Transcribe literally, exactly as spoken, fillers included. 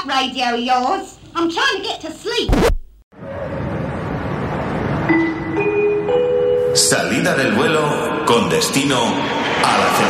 radio of yours. I'm trying to get to sleep. Salida del vuelo con destino a la